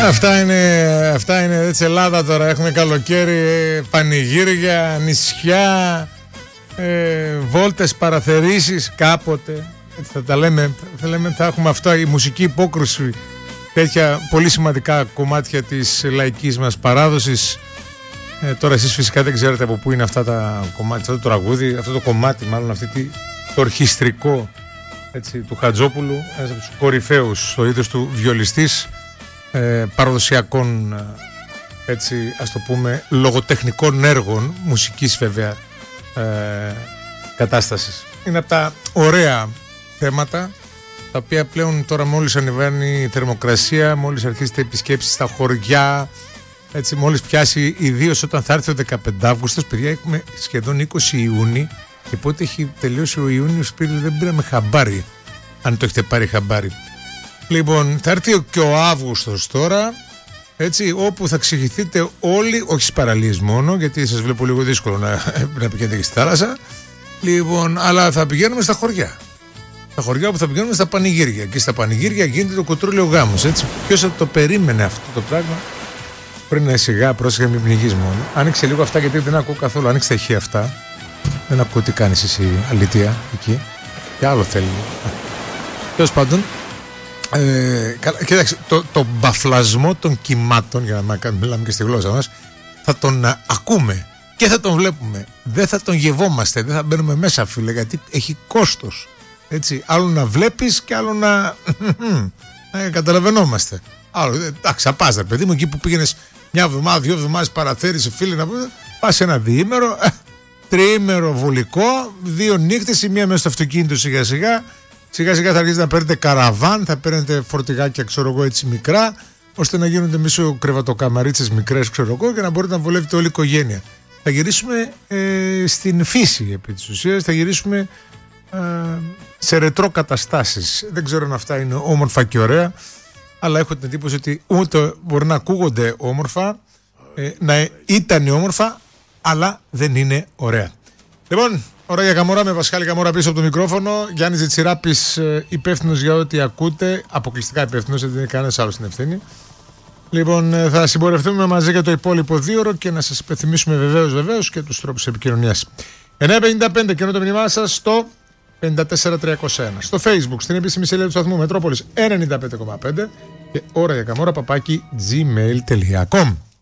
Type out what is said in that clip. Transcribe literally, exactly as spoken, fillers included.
Αυτά είναι, αυτά είναι έτσι Ελλάδα τώρα. Έχουμε καλοκαίρι, πανηγύρια, νησιά, ε, βόλτες, παραθερήσεις κάποτε. Θα τα λέμε, θα, λέμε, θα έχουμε αυτά, η μουσική υπόκρουση, τέτοια πολύ σημαντικά κομμάτια της λαϊκής μας παράδοσης. Ε, τώρα εσείς φυσικά δεν ξέρετε από πού είναι αυτά τα κομμάτια, αυτό το τραγούδι, αυτό το κομμάτι μάλλον, αυτή τη, το ορχιστρικό, έτσι, του Χατζόπουλου, ένας από τους κορυφαίους στο είδος του βιολιστής, ε, παραδοσιακών, έτσι, ας το πούμε, λογοτεχνικών έργων, μουσικής βέβαια ε, κατάστασης. Είναι από τα ωραία θέματα, τα οποία πλέον τώρα μόλις ανεβαίνει η θερμοκρασία, μόλις αρχίζετε επισκέψεις στα χωριά, έτσι, μόλις πιάσει, ιδίως όταν θα έρθει ο δεκαπέντε Αυγούστος, παιδιά, έχουμε σχεδόν είκοσι Ιούνιου και πότε έχει τελειώσει ο Ιούνιος πήρε, δεν πήραμε χαμπάρι, αν το έχετε πάρει χαμπάρι. Λοιπόν, θα έρθει και ο Αύγουστος τώρα, έτσι, όπου θα ξεχυθείτε όλοι, όχι στις παραλίες μόνο, γιατί σας βλέπω λίγο δύσκολο να, να πηγαίνετε και στη θάλασσα, λοιπόν, αλλά θα πηγαίνουμε στα χωριά. Στα χωριά όπου θα πηγαίνουμε στα πανηγύρια. Και στα πανηγύρια γίνεται το κοτρόλιο γάμος, έτσι. Ποιος θα το περίμενε αυτό το πράγμα? Πριν να σιγά, πρόσεχε, μην πνιγείς μόνο. Άνοιξε λίγο αυτά, γιατί δεν ακούω καθόλου. Άνοιξε τα ηχεία αυτά. Δεν ακούω τι κάνεις εσύ, αλήθεια, εκεί. Και άλλο θέλει. Τέλος πάντων, ε, κοίταξε, το, το μπαφλασμό των κυμάτων, για να μιλάμε και στη γλώσσα μας, θα τον α, ακούμε και θα τον βλέπουμε. Δεν θα τον γευόμαστε, δεν θα μπαίνουμε μέσα, φίλε, γιατί έχει κόστος. Έτσι, άλλο να βλέπεις και άλλο να ε, καταλαβαίνόμαστε. Άλλο, εντάξει, θα πας, ρε παιδί μου, εκεί που πήγαινες μια εβδομάδα, δύο εβδομάδες παραθέρισε, φίλε, να πας ένα διήμερο, ε, τριήμερο βολικό, δύο νύχτες, η μία μέσα στο αυτοκίνητο σιγά σιγά. Σιγά σιγά θα αρχίσετε να παίρνετε καραβάν, θα παίρνετε φορτηγάκια, ξέρω εγώ, έτσι μικρά, ώστε να γίνονται μισό κρεβατοκαμαρίτσες μικρές, ξέρω εγώ, και να μπορείτε να βολεύετε όλη η οικογένεια. Θα γυρίσουμε ε, στην φύση, επί της ουσίας, θα γυρίσουμε ε, σε ρετρό καταστάσεις. Δεν ξέρω αν αυτά είναι όμορφα και ωραία, αλλά έχω την εντύπωση ότι ούτε μπορεί να ακούγονται όμορφα, ε, να ήταν όμορφα, αλλά δεν είναι ωραία. Λοιπόν, ωραία για Καμόρα, με Πασχάλη Καμόρα πίσω από το μικρόφωνο. Γιάννης Ζετσιράπης, υπεύθυνος για ό,τι ακούτε. Αποκλειστικά υπεύθυνος, δεν είναι κανένας άλλος στην ευθύνη. Λοιπόν, θα συμπορευτούμε μαζί για το υπόλοιπο δύο ώρο και να σας υπενθυμίσουμε βεβαίως, βεβαίως και τους τρόπους επικοινωνίας. εννιά πενήντα πέντε και το μήνυμά σας στο πέντε τέσσερα τριακόσια ένα. Στο Facebook, στην επίσημη σελίδα του σταθμού Μετρόπολης ενενήντα πέντε κόμμα πέντε και ώρα για Καμόρα παπάκι gmail τελεία com.